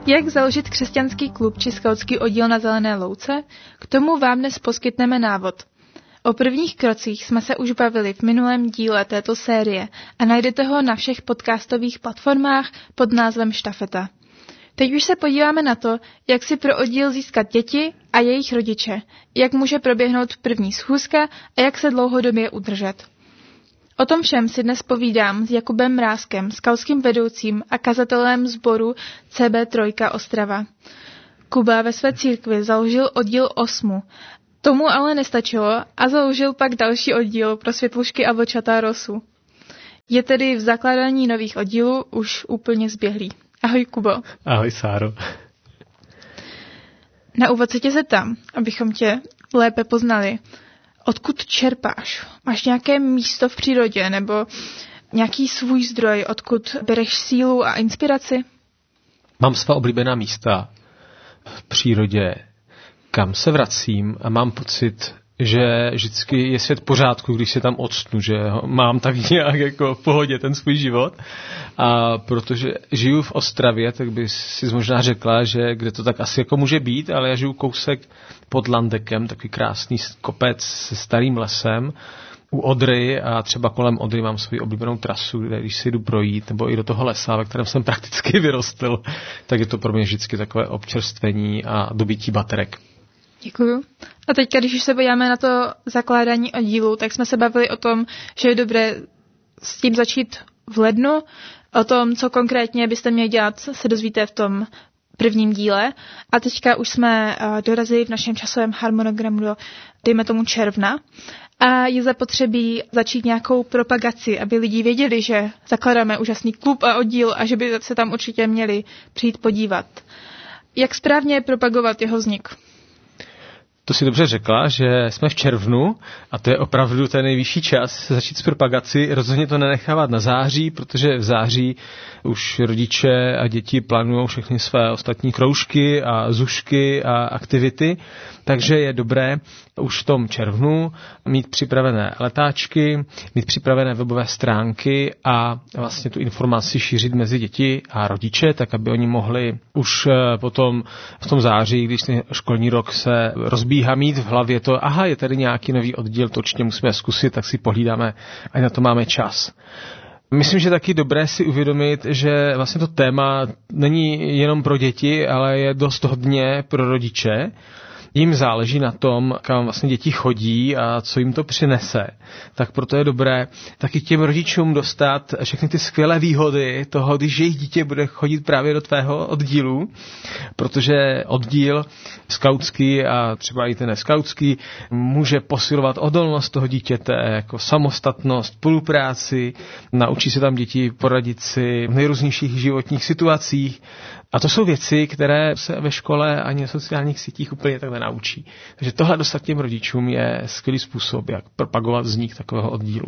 Jak založit křesťanský klub či skautský oddíl na Zelené louce? K tomu vám dnes poskytneme návod. O prvních krocích jsme se už bavili v minulém díle této série a najdete ho na všech podcastových platformách pod názvem Štafeta. Teď už se podíváme na to, jak si pro oddíl získat děti a jejich rodiče, jak může proběhnout první schůzka a jak se dlouhodobě udržet. O tom všem si dnes povídám s Jakubem Mrázkem, skautským vedoucím a kazatelem sboru CB3 Ostrava. Kuba ve své církvi založil oddíl 8. Tomu ale nestačilo a založil pak další oddíl pro světlušky a vlčatá rosu. Je tedy v zakládání nových oddílů už úplně zběhlý. Ahoj, Kubo. Ahoj, Sáro. Na úvod se tě zeptám, abychom tě lépe poznali. Odkud čerpáš? Máš nějaké místo v přírodě nebo nějaký svůj zdroj, odkud bereš sílu a inspiraci? Mám svá oblíbená místa v přírodě, kam se vracím a mám pocit, že vždycky je svět v pořádku, když se tam odstnu, že mám tak nějak jako v pohodě ten svůj život. A protože žiju v Ostravě, tak by si možná řekla, že kde to tak asi jako může být, ale já žiju kousek pod Landekem, takový krásný kopec se starým lesem u Odry a třeba kolem Odry mám svou oblíbenou trasu, kde když si jdu projít, nebo i do toho lesa, ve kterém jsem prakticky vyrostl, tak je to pro mě vždycky takové občerstvení a dobytí baterek. Děkuju. A teďka, když už se podíváme na to zakládání oddílu, tak jsme se bavili o tom, že je dobré s tím začít v lednu. O tom, co konkrétně byste měli dělat, se dozvíte v tom prvním díle. A teďka už jsme dorazili v našem časovém harmonogramu do, dejme tomu, června. A je zapotřebí začít nějakou propagaci, aby lidi věděli, že zakládáme úžasný klub a oddíl a že by se tam určitě měli přijít podívat. Jak správně propagovat jeho vznik? To si dobře řekla, že jsme v červnu a to je opravdu ten nejvyšší čas začít s propagací. Rozhodně to nenechávat na září, protože v září už rodiče a děti plánují všechny své ostatní kroužky a zušky a aktivity, takže je dobré už v tom červnu mít připravené letáčky, mít připravené webové stránky a vlastně tu informaci šířit mezi děti a rodiče, tak aby oni mohli už potom v tom září, když ten školní rok se rozbíhá, mít v hlavě to, aha, je tady nějaký nový oddíl, to určitě musíme zkusit, tak si pohlídáme a na to máme čas. Myslím, že taky dobré si uvědomit, že vlastně to téma není jenom pro děti, ale je dost hodně pro rodiče. Jim záleží na tom, kam vlastně děti chodí a co jim to přinese. Tak proto je dobré taky těm rodičům dostat všechny ty skvělé výhody toho, když jejich dítě bude chodit právě do tvého oddílu, protože oddíl skautský a třeba i ten neskautský může posilovat odolnost toho dítěte, jako samostatnost, spolupráci, naučí se tam děti poradit si v nejrůznějších životních situacích. A to jsou věci, které se ve škole ani na sociálních sítích úplně tak nenaučí. Takže tohle dostat těm rodičům je skvělý způsob, jak propagovat vznik takového oddílu.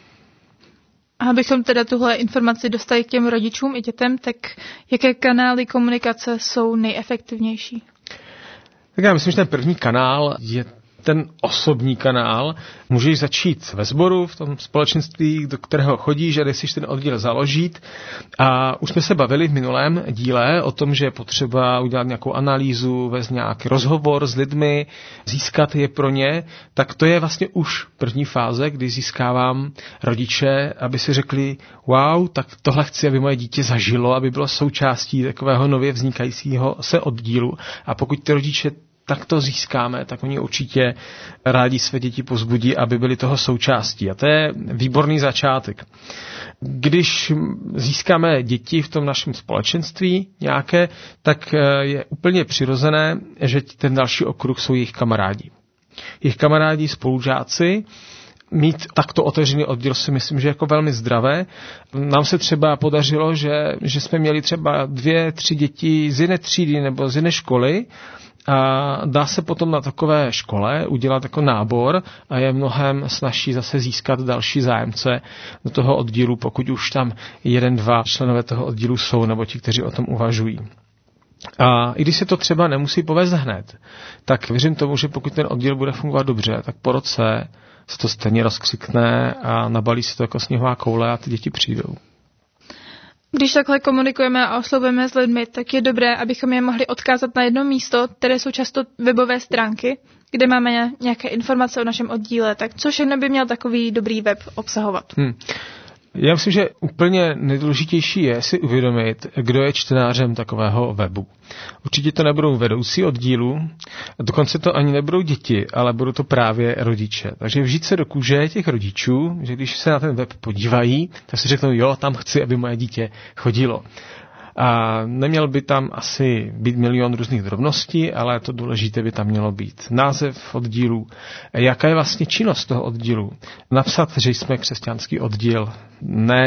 A abychom teda tuhle informaci dostali k těm rodičům i dětem, tak jaké kanály komunikace jsou nejefektivnější? Tak já myslím, že ten první kanál je ten osobní kanál. Můžeš začít ve sboru, v tom společenství, do kterého chodíš a kde si ten oddíl založit. A už jsme se bavili v minulém díle o tom, že je potřeba udělat nějakou analýzu, vést nějaký rozhovor s lidmi, získat je pro ně. Tak to je vlastně už první fáze, kdy získávám rodiče, aby si řekli, wow, tak tohle chci, aby moje dítě zažilo, aby bylo součástí takového nově vznikajícího se oddílu. A pokud ty rodiče tak to získáme, tak oni určitě rádi své děti povzbudí, aby byli toho součástí. A to je výborný začátek. Když získáme děti v tom našem společenství nějaké, tak je úplně přirozené, že ten další okruh jsou jejich kamarádi. Jejich kamarádi, spolužáci. Mít takto otevřený oddíl si myslím, že je jako velmi zdravé. Nám se třeba podařilo, že jsme měli třeba 2-3 děti z jiné třídy nebo z jiné školy, a dá se potom na takové škole udělat jako nábor a je mnohem snazší zase získat další zájemce do toho oddílu, pokud už tam 1-2 členové toho oddílu jsou nebo ti, kteří o tom uvažují. A i když se to třeba nemusí povést hned, tak věřím tomu, že pokud ten oddíl bude fungovat dobře, tak po roce se to stejně rozkřikne a nabalí se to jako sněhová koule a ty děti přijdou. Když takhle komunikujeme a oslovujeme s lidmi, tak je dobré, abychom je mohli odkázat na jedno místo, které jsou často webové stránky, kde máme nějaké informace o našem oddíle. Tak co všechno by měl takový dobrý web obsahovat? Já myslím, že úplně nejdůležitější je si uvědomit, kdo je čtenářem takového webu. Určitě to nebudou vedoucí oddílu, dokonce to ani nebudou děti, ale budou to právě rodiče. Takže vžít se do kůže těch rodičů, že když se na ten web podívají, tak si řeknou, jo, tam chci, aby moje dítě chodilo. A neměl by tam asi být milion různých drobností, ale to důležité by tam mělo být název oddílu, jaká je vlastně činnost toho oddílu. Napsat, že jsme křesťanský oddíl, ne